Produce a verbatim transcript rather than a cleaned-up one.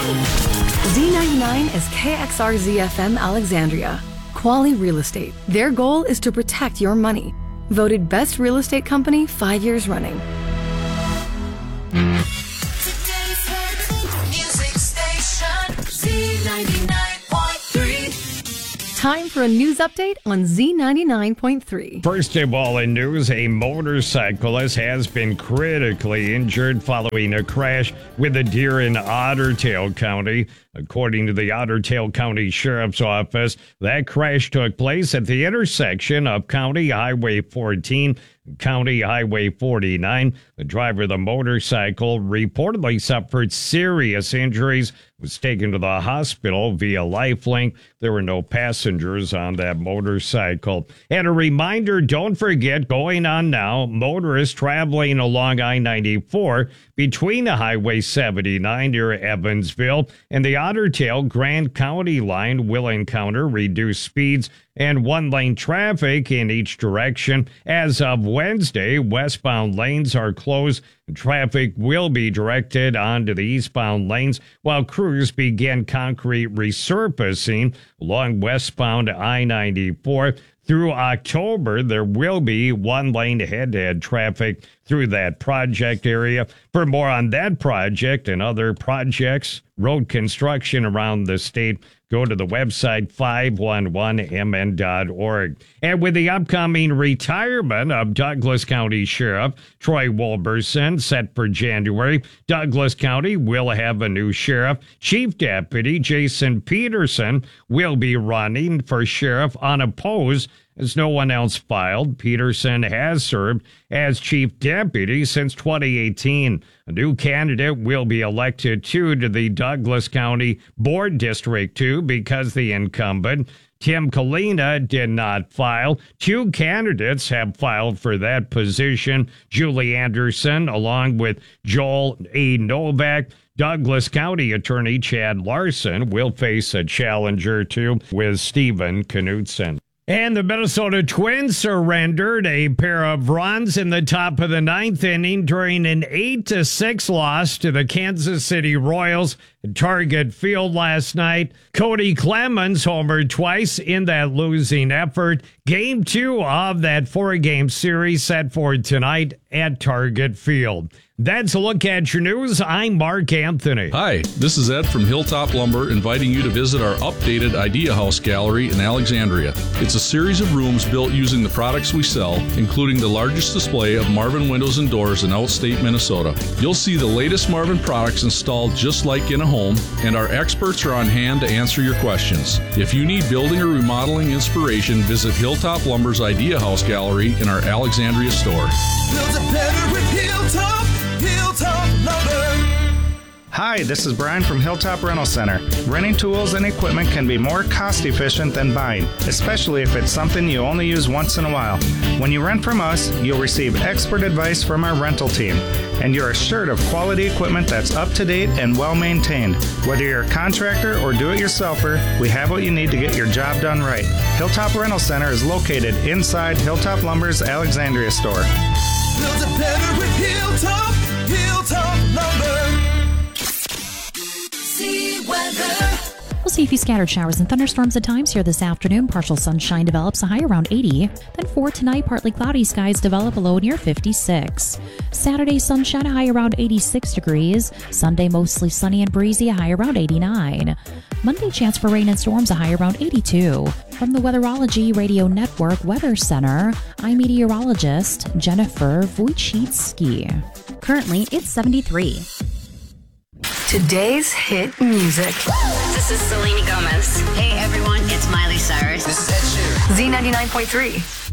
Z ninety-nine is K X R Z F M Alexandria. Quali Real Estate. Their goal is to protect your money. Voted best real estate company five years running. Today's hit music station, Z ninety-nine point three. Time for a news update on Z ninety-nine point three. First of all, in news, a motorcyclist has been critically injured following a crash with a deer in Otter Tail County. According to the Otter Tail County Sheriff's Office, that crash took place at the intersection of County Highway fourteen and County Highway forty-nine. The driver of the motorcycle reportedly suffered serious injuries, was taken to the hospital via Lifelink. There were no passengers on that motorcycle. And a reminder, don't forget, going on now, motorists traveling along I ninety-four between the Highway seventy-nine near Evansville and the Otter Tail Grand County line will encounter reduced speeds and one-lane traffic in each direction. As of Wednesday, westbound lanes are closed. Traffic will be directed onto the eastbound lanes while crews begin concrete resurfacing along westbound I ninety-four. Through October, there will be one-lane head-to-head traffic through that project area. For more on that project and other projects, road construction around the state, go to the website five one one m n dot org. And with the upcoming retirement of Douglas County Sheriff Troy Wolberson set for January, Douglas County will have a new sheriff. Chief Deputy Jason Peterson will be running for sheriff unopposed, as no one else filed. Peterson has served as chief deputy since twenty eighteen. A new candidate will be elected, too, to the Douglas County Board District two because the incumbent, Tim Kalina, did not file. Two candidates have filed for that position. Julie Anderson, along with Joel A. Novak. Douglas County Attorney Chad Larson will face a challenger, too, with Stephen Knutson. And the Minnesota Twins surrendered a pair of runs in the top of the ninth inning during an eight to six loss to the Kansas City Royals at Target Field last night. Cody Clemens homered twice in that losing effort. Game two of that four-game series set for tonight at Target Field. That's a look at your news. I'm Mark Anthony. Hi, this is Ed from Hilltop Lumber, inviting you to visit our updated Idea House Gallery in Alexandria. It's a series of rooms built using the products we sell, including the largest display of Marvin windows and doors in outstate Minnesota. You'll see the latest Marvin products installed just like in a home, and our experts are on hand to answer your questions. If you need building or remodeling inspiration, visit Hilltop Lumber's Idea House Gallery in our Alexandria store. Build it better with Hilltop, Hilltop Lumber. Hi, this is Brian from Hilltop Rental Center. Renting tools and equipment can be more cost-efficient than buying, especially if it's something you only use once in a while. When you rent from us, you'll receive expert advice from our rental team, and you're assured of quality equipment that's up-to-date and well-maintained. Whether you're a contractor or do-it-yourselfer, we have what you need to get your job done right. Hilltop Rental Center is located inside Hilltop Lumber's Alexandria store. Build it better with Hilltop, Hilltop Lumber. See weather. We'll see a few scattered showers and thunderstorms at times here this afternoon. Partial sunshine develops, a high around eighty. Then for tonight, partly cloudy skies develop, a low near fifty-six. Saturday, sunshine, a high around eighty-six degrees. Sunday, mostly sunny and breezy, a high around eighty-nine. Monday, chance for rain and storms, a high around eighty-two. From the Weatherology Radio Network Weather Center, I'm meteorologist Jennifer Wojcicki. Currently, it's seventy-three. Today's hit music. This is Selena Gomez. Hey everyone, it's Miley Cyrus. This is Ed Sheeran. Z ninety-nine point three.